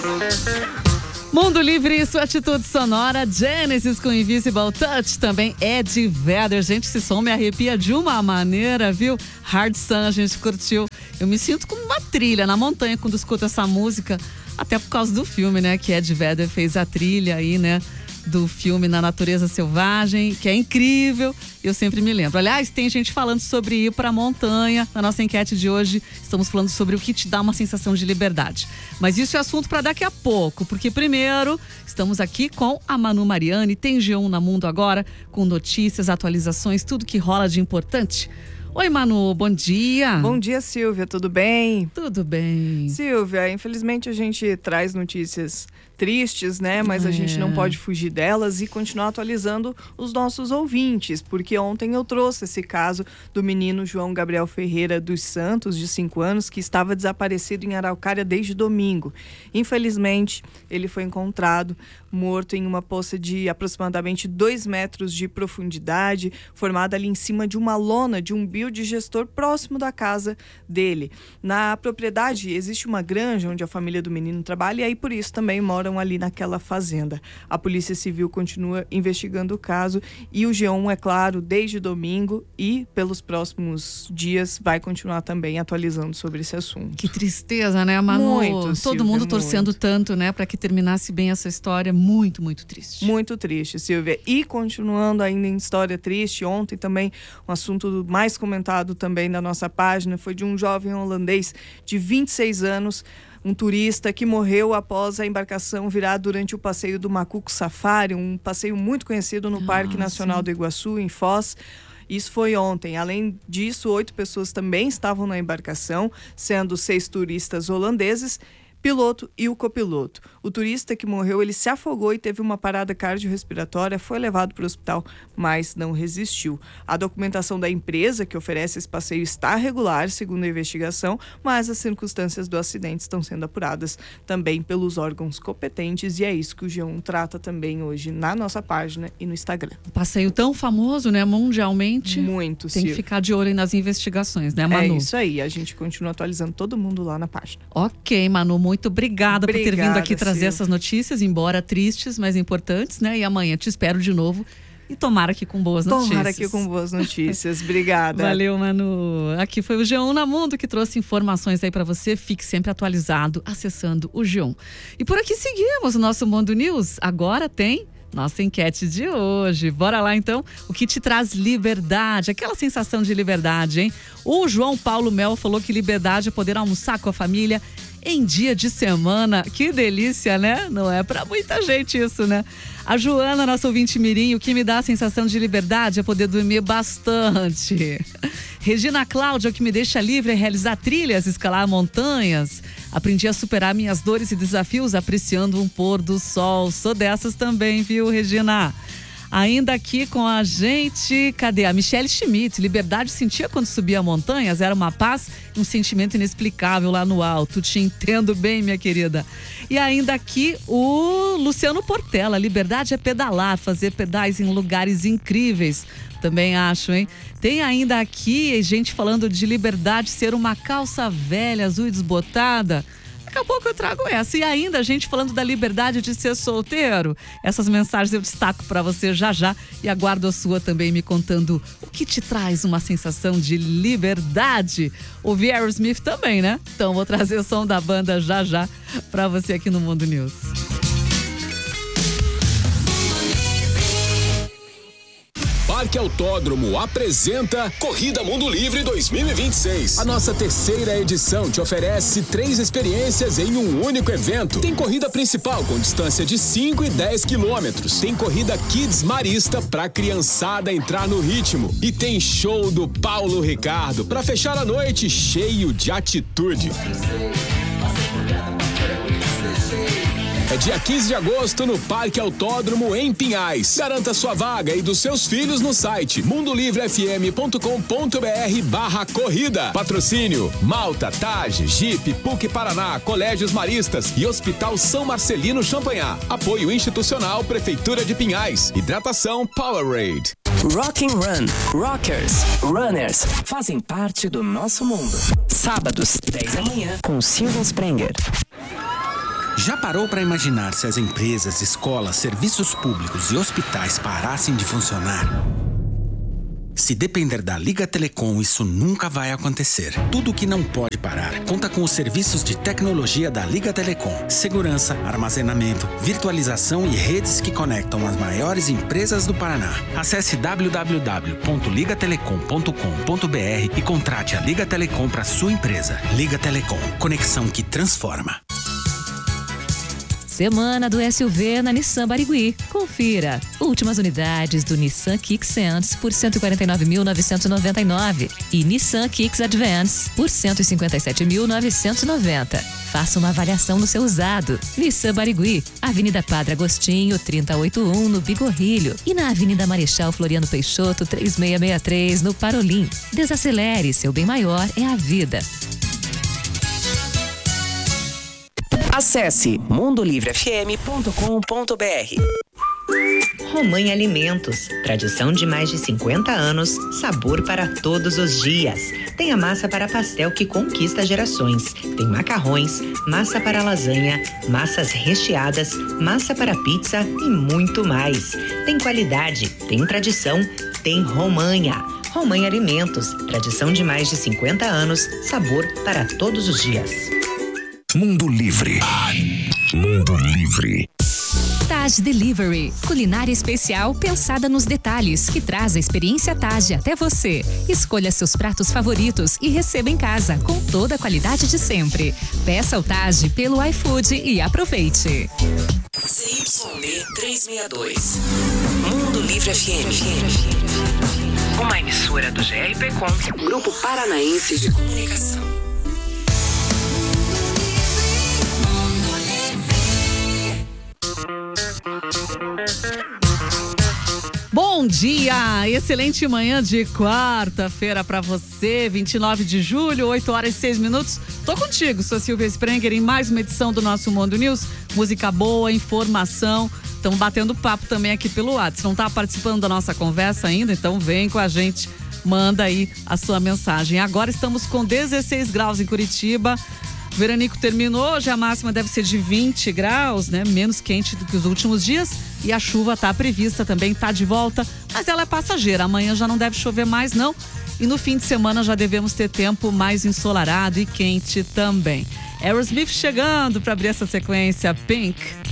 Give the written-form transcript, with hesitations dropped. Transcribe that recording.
Mundo Livre e sua atitude sonora, Genesis com Invisible Touch, também Ed Vedder. Gente, esse som me arrepia de uma maneira, viu? Hard Sun, a gente curtiu. Eu me sinto como uma trilha na montanha quando escuto essa música, até por causa do filme, né? Que Ed Vedder fez a trilha aí, né? Do filme Na Natureza Selvagem, que é incrível, eu sempre me lembro. Aliás, tem gente falando sobre ir pra montanha. Na nossa enquete de hoje, estamos falando sobre o que te dá uma sensação de liberdade. Mas isso é assunto para daqui a pouco, porque primeiro, estamos aqui com a Manu Mariani, tem G1 na Mundo agora, com notícias, atualizações, tudo que rola de importante. Oi, Manu, bom dia. Bom dia, Silvia, tudo bem? Tudo bem. Silvia, infelizmente a gente traz notícias tristes, né? Mas a gente não pode fugir delas e continuar atualizando os nossos ouvintes, porque ontem eu trouxe esse caso do menino João Gabriel Ferreira dos Santos, de 5 anos, que estava desaparecido em Araucária desde domingo. Infelizmente, ele foi encontrado morto em uma poça de aproximadamente 2 metros de profundidade, formada ali em cima de uma lona de um biodigestor próximo da casa dele. Na propriedade existe uma granja onde a família do menino trabalha e aí por isso também moram ali naquela fazenda. A Polícia Civil continua investigando o caso e o G1, é claro, desde domingo e pelos próximos dias vai continuar também atualizando sobre esse assunto. Que tristeza, né, Manu? Muito, Todo Silvia, mundo torcendo muito. tanto, né, para que terminasse bem essa história. Muito, muito triste. Muito triste, Silvia. E continuando ainda em história triste, ontem também um assunto mais comentado também na nossa página foi de um jovem holandês de 26 anos, um turista que morreu após a embarcação virar durante o passeio do Macuco Safari, um passeio muito conhecido no Parque Nacional do Iguaçu, em Foz. Isso foi ontem. Além disso, 8 pessoas também estavam na embarcação, sendo 6 turistas holandeses, piloto e o copiloto. O turista que morreu, ele se afogou e teve uma parada cardiorrespiratória, foi levado para o hospital, mas não resistiu. A documentação da empresa que oferece esse passeio está regular, segundo a investigação, mas as circunstâncias do acidente estão sendo apuradas também pelos órgãos competentes e é isso que o G1 trata também hoje na nossa página e no Instagram. Passeio tão famoso, né, mundialmente. Muito, Tem que ficar de olho nas investigações, né, Manu? É isso aí, a gente continua atualizando todo mundo lá na página. Ok, Manu, muito obrigada por ter vindo aqui trazer Silvia. essas notícias, embora tristes, mas importantes, né? E amanhã te espero de novo e tomara aqui com boas notícias. Tomara aqui com boas notícias. Obrigada. Valeu, Manu. Aqui foi o G1 na Mundo que trouxe informações aí pra você. Fique sempre atualizado acessando o G1. E por aqui seguimos o nosso Mundo News. Agora tem nossa enquete de hoje. Bora lá então. O que te traz liberdade? Aquela sensação de liberdade, hein? O João Paulo Mel falou que liberdade é poder almoçar com a família em dia de semana. Que delícia, né? Não é pra muita gente isso, né? A Joana, nossa ouvinte mirim, o que me dá a sensação de liberdade é poder dormir bastante. Regina Cláudia, o que me deixa livre é realizar trilhas, escalar montanhas. Aprendi a superar minhas dores e desafios apreciando um pôr do sol. Sou dessas também, viu, Regina? Ainda aqui com a gente, cadê? A Michelle Schmidt. Liberdade sentia quando subia montanhas, era uma paz e um sentimento inexplicável lá no alto. Te entendo bem, minha querida. E ainda aqui o Luciano Portela. Liberdade é pedalar, fazer pedais em lugares incríveis. Também acho, hein? Tem ainda aqui gente falando de liberdade ser uma calça velha, azul e desbotada. Daqui a pouco eu trago essa. E ainda a gente falando da liberdade de ser solteiro. Essas mensagens eu destaco para você já já e aguardo a sua também me contando o que te traz uma sensação de liberdade. Ouvir Aerosmith também, né? Então vou trazer o som da banda já já para você aqui no Mundo News. Parque Autódromo apresenta Corrida Mundo Livre 2026. A nossa terceira edição te oferece 3 experiências em um único evento. Tem corrida principal com distância de 5 e 10 quilômetros. Tem corrida Kids Marista pra criançada entrar no ritmo. E tem show do Paulo Ricardo pra fechar a noite cheio de atitude. É dia 15 de agosto no Parque Autódromo em Pinhais. Garanta sua vaga e dos seus filhos no site mundolivrefm.com.br/corrida. Patrocínio Malta, Tage, Jeep, PUC Paraná, Colégios Maristas e Hospital São Marcelino Champagnat. Apoio institucional Prefeitura de Pinhais. Hidratação Powerade. Rock and Run. Rockers, runners fazem parte do nosso mundo. Sábados, 10 da manhã, com Silvia Sprenger. Já parou para imaginar se as empresas, escolas, serviços públicos e hospitais parassem de funcionar? Se depender da Liga Telecom, isso nunca vai acontecer. Tudo que não pode parar conta com os serviços de tecnologia da Liga Telecom. Segurança, armazenamento, virtualização e redes que conectam as maiores empresas do Paraná. Acesse www.ligatelecom.com.br e contrate a Liga Telecom para sua empresa. Liga Telecom, conexão que transforma. Semana do SUV na Nissan Barigui. Confira. Últimas unidades do Nissan Kicks Sense por R$ 149.999 e Nissan Kicks Advance por R$ 157.990. Faça uma avaliação no seu usado. Nissan Barigui, Avenida Padre Agostinho, 3081, no Bigorrilho. E na Avenida Marechal Floriano Peixoto, 3663, no Parolim. Desacelere, seu bem maior é a vida. Acesse mundolivrefm.com.br. Romanha Alimentos, tradição de mais de 50 anos, sabor para todos os dias. Tem a massa para pastel que conquista gerações. Tem macarrões, massa para lasanha, massas recheadas, massa para pizza e muito mais. Tem qualidade, tem tradição, tem Romanha. Romanha Alimentos, tradição de mais de 50 anos, sabor para todos os dias. Mundo Livre. Mundo Livre. Taj Delivery, culinária especial pensada nos detalhes, que traz a experiência Taj até você. Escolha seus pratos favoritos e receba em casa com toda a qualidade de sempre. Peça o Taj pelo iFood e aproveite. CYB 362. Mundo Livre FM. Uma emissora do GRPcom, Grupo Paranaense de Comunicação. Bom dia, excelente manhã de quarta-feira para você, 29 de julho, 8 horas e 6 minutos. Tô contigo, sou Silvia Sprenger, em mais uma edição do nosso Mundo News. Música boa, informação, estamos batendo papo também aqui pelo WhatsApp. Não tá participando da nossa conversa ainda? Então vem com a gente, manda aí a sua mensagem. Agora estamos com 16 graus em Curitiba. O veranico terminou, hoje a máxima deve ser de 20 graus, né? Menos quente do que os últimos dias. E a chuva tá prevista também, tá de volta, mas ela é passageira. Amanhã já não deve chover mais, não. E no fim de semana já devemos ter tempo mais ensolarado e quente também. Aerosmith chegando para abrir essa sequência, Pink.